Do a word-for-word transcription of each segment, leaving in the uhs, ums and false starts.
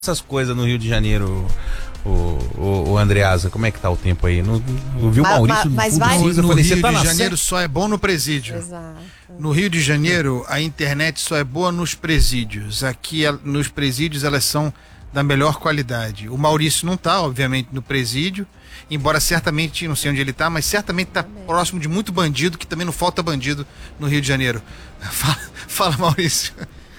essas coisas no Rio de Janeiro, o, o, o Andreasa, como é que tá o tempo aí? No, eu vi o Maurício mas, no, mas vai... no, no falei, Rio tá de Janeiro só é bom no presídio. Exato. No Rio de Janeiro, a internet só é boa nos presídios. Aqui, nos presídios, elas são da melhor qualidade. O Maurício não tá, obviamente, no presídio, embora certamente, não sei onde ele tá, mas certamente tá próximo de muito bandido, que também não falta bandido no Rio de Janeiro. Fala, fala Maurício.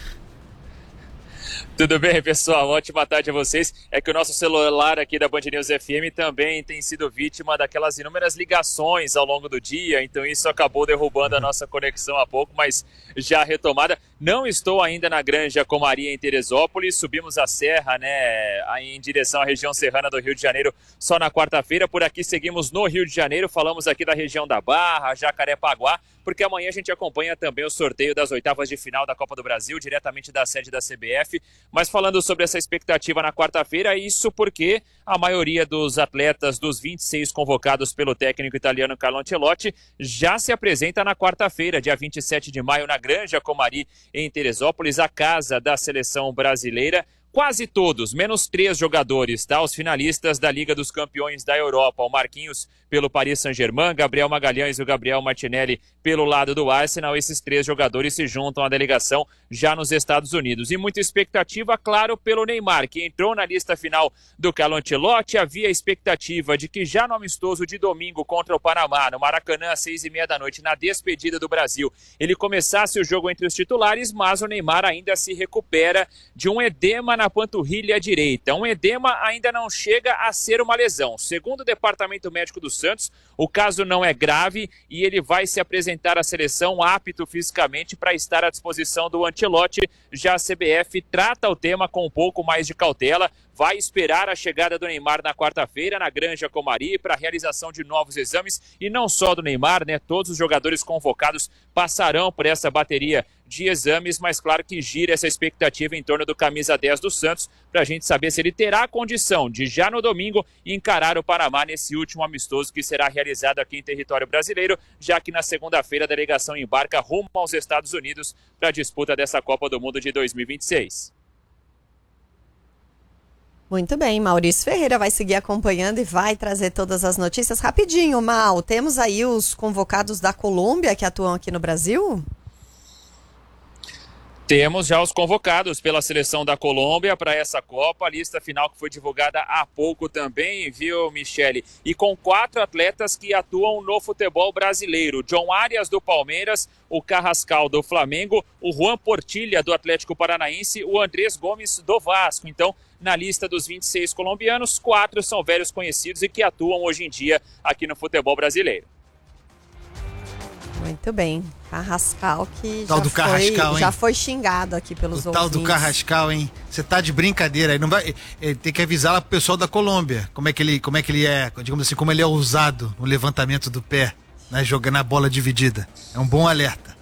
Tudo bem, pessoal? Ótima tarde a vocês. É que o nosso celular aqui da Band News F M também tem sido vítima daquelas inúmeras ligações ao longo do dia, então isso acabou derrubando a nossa conexão há pouco, mas já retomada. Não estou ainda na Granja Comaria, em Teresópolis, subimos a serra, né, aí em direção à região serrana do Rio de Janeiro só na quarta-feira. Por aqui seguimos no Rio de Janeiro, falamos aqui da região da Barra, Jacarepaguá, porque amanhã a gente acompanha também o sorteio das oitavas de final da Copa do Brasil, diretamente da sede da C B F. Mas falando sobre essa expectativa na quarta-feira, isso porque a maioria dos atletas dos vinte e seis convocados pelo técnico italiano Carlo Ancelotti já se apresenta na quarta-feira, dia vinte e sete de maio, na Granja Comari, em Teresópolis, a casa da seleção brasileira. Quase todos, menos três jogadores, tá? Os finalistas da Liga dos Campeões da Europa, o Marquinhos pelo Paris Saint-Germain, Gabriel Magalhães e o Gabriel Martinelli pelo lado do Arsenal. Esses três jogadores se juntam à delegação já nos Estados Unidos. E muita expectativa, claro, pelo Neymar, que entrou na lista final do Carlo Ancelotti. Havia expectativa de que já no amistoso de domingo contra o Panamá, no Maracanã, às seis e meia da noite, na despedida do Brasil, ele começasse o jogo entre os titulares, mas o Neymar ainda se recupera de um edema na panturrilha direita. Um edema ainda não chega a ser uma lesão. Segundo o Departamento Médico do Santos, o caso não é grave e ele vai se apresentar à seleção apto fisicamente para estar à disposição do Ancelotti. Já a C B F trata o tema com um pouco mais de cautela, vai esperar a chegada do Neymar na quarta-feira na Granja Comari para a realização de novos exames, e não só do Neymar, né? Todos os jogadores convocados passarão por essa bateria de exames, mas claro que gira essa expectativa em torno do camisa dez do Santos, para a gente saber se ele terá a condição de já no domingo encarar o Panamá nesse último amistoso que será realizado aqui em território brasileiro, já que na segunda-feira a delegação embarca rumo aos Estados Unidos para a disputa dessa Copa do Mundo de dois mil e vinte e seis. Muito bem, Maurício Ferreira vai seguir acompanhando e vai trazer todas as notícias. Rapidinho, Mal, temos aí os convocados da Colômbia que atuam aqui no Brasil? Temos já os convocados pela seleção da Colômbia para essa Copa, a lista final que foi divulgada há pouco também, viu, Michele? E com quatro atletas que atuam no futebol brasileiro: John Arias do Palmeiras, o Carrascal do Flamengo, o Juan Portilha do Atlético Paranaense, o Andrés Gomes do Vasco. Então, na lista dos vinte e seis colombianos, quatro são velhos conhecidos e que atuam hoje em dia aqui no futebol brasileiro. Muito bem. Carrascal que tal já, do foi, Carrascal, já foi xingado aqui pelos o ouvintes. Tal do Carrascal, hein? Você tá de brincadeira. Não vai, ele tem que avisar lá pro pessoal da Colômbia como é que ele, como é, que ele é, digamos assim, como ele é ousado no levantamento do pé, né, jogando a bola dividida. É um bom alerta.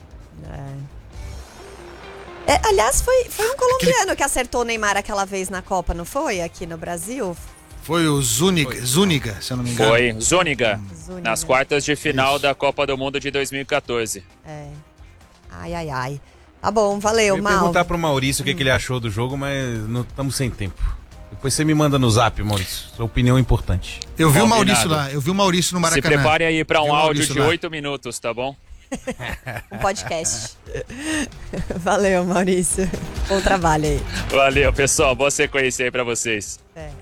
É. É, aliás, foi, foi um colombiano Aquele... que acertou o Neymar aquela vez na Copa, não foi? Aqui no Brasil? Foi o Zúñiga, foi. Zúñiga, se eu não me engano. Foi, Zúñiga, Zúñiga. Nas quartas de final Isso. da Copa do Mundo de dois mil e quatorze. É. Ai, ai, ai. Tá bom, valeu, Eu ia Mal. perguntar pro Maurício o que, que ele achou do jogo, mas não estamos sem tempo. Depois você me manda no zap, Maurício. Sua opinião é importante. Eu vi Combinado. o Maurício lá, eu vi o Maurício no Maracanã. Se prepare aí para um áudio de lá. oito minutos, tá bom? Um podcast. Valeu, Maurício. Bom trabalho aí. Valeu, pessoal. Boa sequência aí para vocês. É.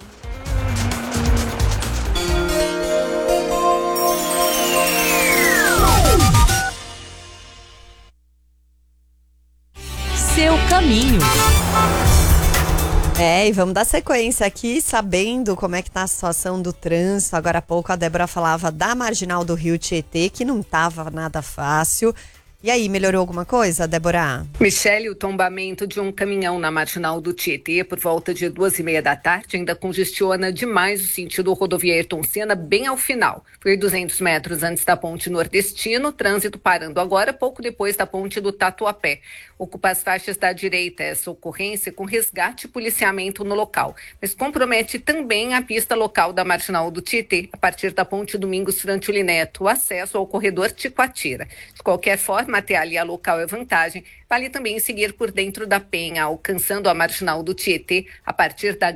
Seu caminho. É, e vamos dar sequência aqui, sabendo como é que tá a situação do trânsito. Agora há pouco a Débora falava da Marginal do Rio Tietê, que não tava nada fácil. E aí, melhorou alguma coisa, Débora? Michele, o tombamento de um caminhão na Marginal do Tietê por volta de duas e meia da tarde ainda congestiona demais o sentido rodovia Ayrton Senna bem ao final. Foi duzentos metros antes da ponte nordestino, trânsito parando agora pouco depois da ponte do Tatuapé. Ocupa as faixas da direita essa ocorrência com resgate e policiamento no local, mas compromete também a pista local da Marginal do Tietê, a partir da ponte Domingos Frantuli Neto, o acesso ao corredor Ticoatira. De qualquer forma, forma até ali a local é vantagem. Vale também seguir por dentro da Penha, alcançando a marginal do Tietê a partir da